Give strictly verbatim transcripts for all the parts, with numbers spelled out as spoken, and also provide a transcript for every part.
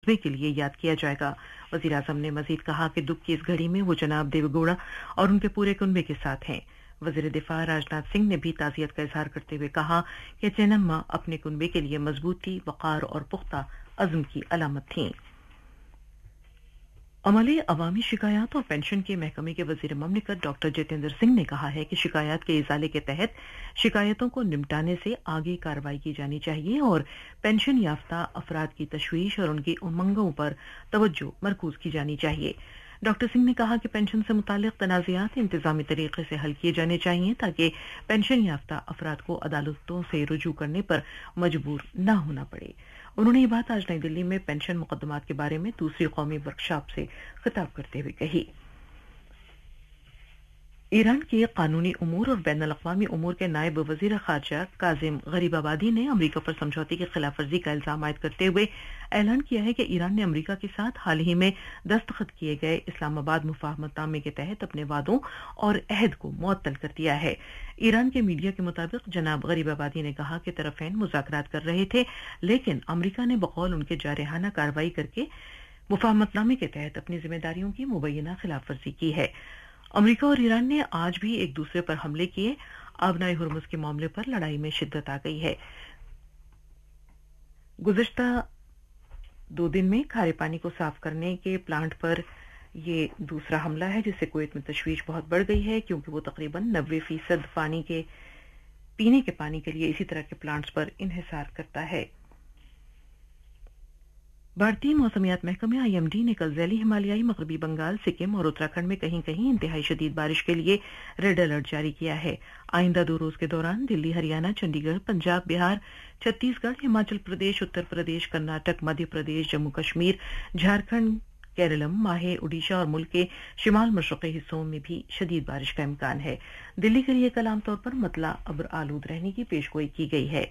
फतवे के लिए याद किया जाएगा। वजीर आजम ने मजीद कहा कि दुख की इस घड़ी में वो जनाब देवेगौड़ा और उनके पूरे कुनबे के साथ हैं। वजीर दिफा राजनाथ सिंह ने भी ताजियत का इजहार करते हुए कहा कि चेन्नम्मा अपने कुनबे के लिए मजबूती, वक़ार और पुख्ता अज़्म की अलामत थीं। अमले अवामी शिकायत और पेंशन के महकमे के वजीर ममलिकत डॉक्टर जितेंद्र सिंह ने कहा है कि शिकायत के इजाले के तहत शिकायतों को निपटाने से आगे कार्रवाई की जानी चाहिए और पेंशन याफ्ता अफराद की तशवीश और उनकी उमंगों पर तवज्जो मरकूज की जानी चाहिए। डॉक्टर सिंह ने कहा कि पेंशन से मुताल्लिक तनाज़ात इंतजामी तरीके से हल किए जाने चाहिए ताकि पेंशन याफ्ता अफराद को अदालतों से रुजू करने पर मजबूर न होना पड़े। उन्होंने ये बात आज नई दिल्ली में पेंशन मुकदमात के बारे में दूसरी कौमी वर्कशॉप से खिताब करते हुए कही। ईरान के कानूनी उमूर और बैनुल अक़वामी उमूर के नायब वजीर खारजा काजिम गरीबाबादी ने अमरीका पर समझौते की खिलाफ वर्जी का इल्जाम आयद करते हुए ऐलान किया है कि ईरान ने अमरीका के साथ हाल ही में दस्तखत किए गए इस्लामाबाद मुफाहमतनामे के तहत अपने वादों और अहद को मुअत्तल कर दिया है। ईरान के मीडिया के मुताबिक जनाब गरीबाबादी ने कहा कि तरफैन मुज़ाकरात कर रहे थे, लेकिन अमरीका ने बकौल उनके जारहाना कार्रवाई करके मुफाहमतनामे के तहत अपनी जिम्मेदारियों की मुबैना खिलाफ वर्जी की है। अमरीका और ईरान ने आज भी एक दूसरे पर हमले किए। आबनाए हुर्मुज़ के मामले पर लड़ाई में शिद्दत आ गई है। गुज़श्ता दो दिन में खारे पानी को साफ करने के प्लांट पर ये दूसरा हमला है, जिससे कुवैत में तशवीश बहुत बढ़ गई है, क्योंकि वो तकरीबन नब्बे फीसद पानी के पीने के पानी के लिए इसी तरह के प्लांट्स पर इन्हिसार करता है। भारतीय मौसमियात महकमे आई एम डी ने कल ज़ैली हिमालयाई मगरबी बंगाल, सिक्किम और उत्तराखंड में कहीं कहीं इंतहाई शदीद बारिश के लिए रेड अलर्ट जारी किया है। आइंदा दो रोज के दौरान दिल्ली, हरियाणा, चंडीगढ़, पंजाब, बिहार, छत्तीसगढ़, हिमाचल प्रदेश, उत्तर प्रदेश, कर्नाटक, मध्य प्रदेश, जम्मू कश्मीर, झारखंड, केरलम, माहे, उड़ीसा और मुल्क के शिमाल मशरक़ी हिस्सों में भी शदीद बारिश का इम्कान है। दिल्ली के लिए कल आमतौर पर मतला अब्र आलूद रहने की पेशगोई की गई है।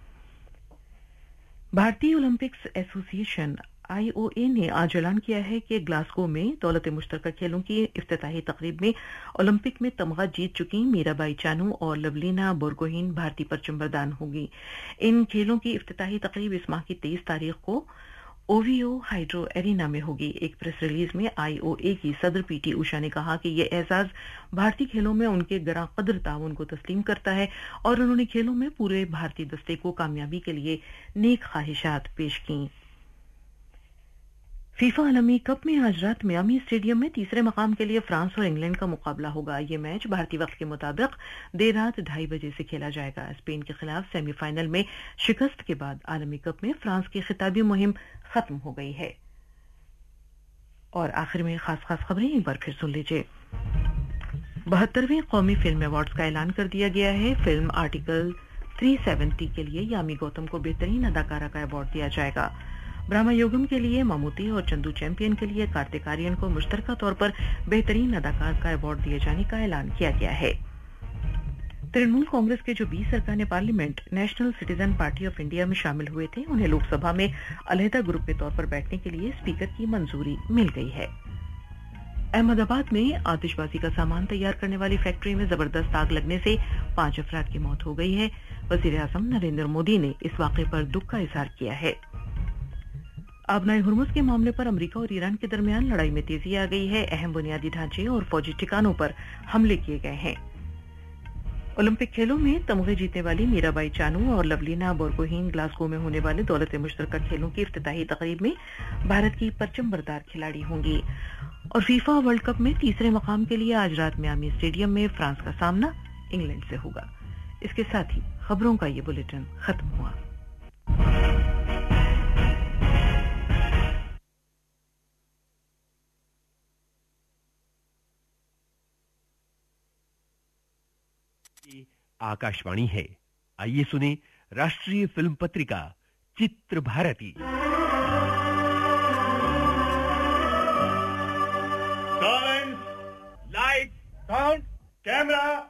भारतीय ओलंपिक्स एसोसिएशन आई ओ ए ने आज ऐलान किया है कि ग्लासगो में दौलत मुश्तरका खेलों की इफ्तिताही तकरीब में ओलंपिक में तमगा जीत चुकी मीराबाई चानू और लवलीना बोरगोहेन भारतीय परचमबरदार होंगी। इन खेलों की इफ्तिताही तकरीब इस माह की तेईस तारीख को ओवीओ हाइड्रो एरिना में होगी। एक प्रेस रिलीज में आई ओ ए की सदर पीटी उषा ने कहा कि यह एजाज भारतीय खेलों में उनके गरां कदर ताउन को तस्लीम करता है और उन्होंने खेलों में पूरे भारतीय दस्ते को कामयाबी के लिए नेक ख्वाहिशात पेश की। फीफा आलमी कप में आज रात मियामी स्टेडियम में तीसरे मकाम के लिए फ्रांस और इंग्लैंड का मुकाबला होगा। ये मैच भारतीय वक्त के मुताबिक देर रात ढाई बजे से खेला जाएगा। स्पेन के खिलाफ सेमीफाइनल में शिकस्त के बाद आलमी कप में फ्रांस की खिताबी मुहिम खत्म हो गई है। और आखिर में खास खास खबरें एक बार फिर सुन लीजिए। बहत्तरवें कौमी फिल्म अवार्ड्स का ऐलान कर दिया गया है। फिल्म आर्टिकल तीन सौ सत्तर के लिए यामी गौतम को बेहतरीन अदाकारा का अवार्ड दिया जाएगा। ब्रह्मा योगम के लिए ममूटी और चंदू चैंपियन के लिए कार्तिक आर्यन को मुश्तरका तौर पर बेहतरीन अदाकार का अवार्ड दिए जाने का ऐलान किया गया है। तृणमूल कांग्रेस के जो बीस सरकार ने parliament national citizen party of India में शामिल हुए थे, उन्हें लोकसभा में अलहदा ग्रुप के तौर पर बैठने के लिए स्पीकर की मंजूरी मिल गई है। अहमदाबाद में आतिशबाजी का सामान तैयार करने वाली फैक्ट्री में जबरदस्त आग लगने से पांच अफराद की मौत हो गई है। वजीर आजम नरेंद्र मोदी ने इस वाक़े पर दुख का इजहार किया है। आबनाए हुर्मुज़ के मामले पर अमेरिका और ईरान के दरमियान लड़ाई में तेजी आ गई है। अहम बुनियादी ढांचे और फौजी ठिकानों पर हमले किए गए हैं। ओलंपिक खेलों में तमगे जीतने वाली मीराबाई चानू और लवलीना बोरगोहेन ग्लासगो में होने वाले दौलत मुश्तरका खेलों की इफ्तिताही तकरीब में भारत की परचमबरदार खिलाड़ी होंगी। और फीफा वर्ल्ड कप में तीसरे मकाम के लिए आज रात मियामी स्टेडियम में फ्रांस का सामना इंग्लैंड से होगा। इसके साथ ही खबरों का ये बुलेटिन खत्म हुआ। आकाशवाणी है। आइए सुने राष्ट्रीय फिल्म पत्रिका चित्र Bharti. Silence, light, sound, camera,